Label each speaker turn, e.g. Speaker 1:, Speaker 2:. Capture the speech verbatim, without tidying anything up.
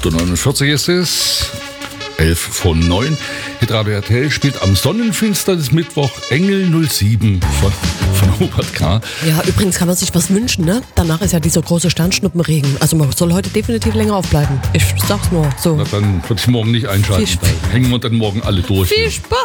Speaker 1: acht Uhr neunundvierzig ist es. elf von neun. Hitradio R T L spielt am Sonnenfinster des Mittwoch Engel null sieben von, von Hubert K.
Speaker 2: Ja, übrigens kann man sich was wünschen, ne? Danach ist ja dieser große Sternschnuppenregen. Also man soll heute definitiv länger aufbleiben. Ich sag's nur so.
Speaker 1: Na, dann würde ich morgen nicht einschalten.
Speaker 2: Viel Spaß.
Speaker 1: Da hängen wir dann morgen alle durch.
Speaker 2: Viel Spaß!